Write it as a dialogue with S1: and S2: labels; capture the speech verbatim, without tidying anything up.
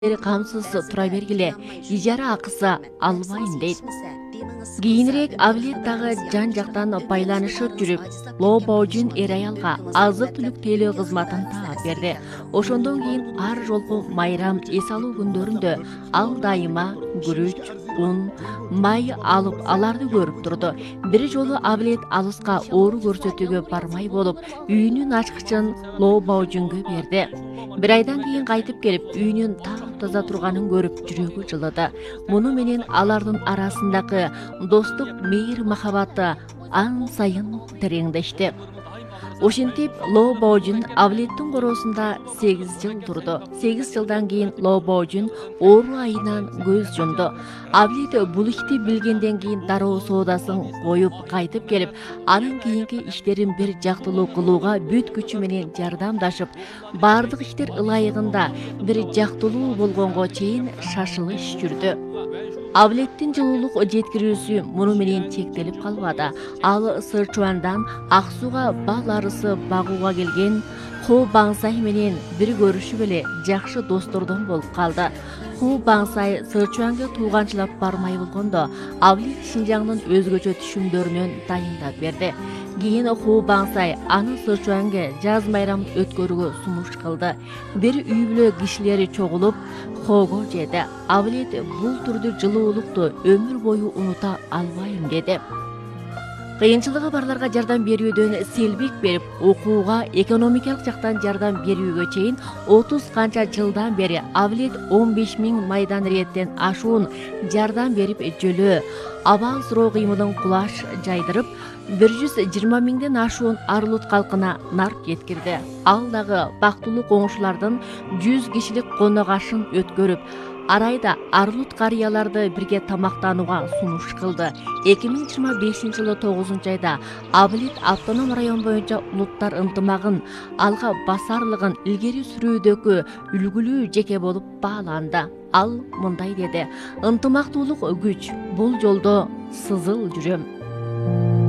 S1: камсыз тура бергиле, ижара акысы албайм дейт. Кийинирээк Авлет дагы жан жактан байланышып жүрүп, Ло Баожун эр аялга азык түлүк тейлөө кызматын таап берди. Ошондон кийин ар жолку майрам эс алуу күндөрүндө ал дайыма күрүч, ун, май алып аларды көрүп турду. Бир жолу Авлет алыска оору көрсөтүүгө бармай болуп, үйүнүн ачкычын Ло Баожунга берди. Бир айдан кийин кайтып келип, үйүнүн таза турганын көрүп жүрөгү жылыды. Муну менен алардын арасындагы достук, мейир махабаты ан сайын тереңдешти. Ошентип Ло Баожун Авлеттин короосунда сегиз жыл турду. сегиз жылдан кийин Ло Баожун оору айынан көз жумду. Авлет бул ишти билгенден кийин дароо соодасын коюп кайтып келип, анын кийинки иштерин бир жактылуу кылууга бүт күчү менен жардамдашып, баардык иштер ылайыгында бир жактылуу болгонго чейин шашылыш жүрдү. Авлеттин жылуулук жеткирүүсү муну менен чектелип калбады. Ал Сычуандан ак сууга бал арысы багууга келген Ху Баңсай менен бир көрүшүп эле жакшы достордон болуп калды. Ху Баңсай Сычуанга тууганчылап бармай болгондо, Авлет Шинжаңдын өзгөчө түшүмдөрүнөн дайындап берди. Кийин Ху Баңсай аны Сычуанга жаз майрам өткөрүүгө сунуш кылды. Бир үй бүлө кишилери чогулуп, хого жеди. Авлет бул түрдүү жылуулукту өмүр бою унута албайм деди. Кыйынчылыгы барларга жардам берүүдөн селбик берип, окууга, экономикалык жактан жардам берүүгө чейин отуз канча жылдан бери Авлет он беш миң майдан реттен ашуун жардам берип жөлөө, абал суроо кыймылын кулаш жайдырып, бир жүз жыйырма миңден ашуун Арлут калкына нарп жеткирди. Ал дагы бактылуу коңшулардын жүз кишилик конок ашын өткөрүп, арайда Арлут карыяларды бирге тамактанууга сунуш кылды. эки миң жыйырма бешинчи жылы тогузунчу айда Авлет автоном район боюнча улуттар ынтымагын, алга басарлыгын илгери сүрүүдөгү үлгүлүү жеке болуп бааланды. Ал мындай деди: ынтымактуулук күч, бул жолдо сызыл жүрөм.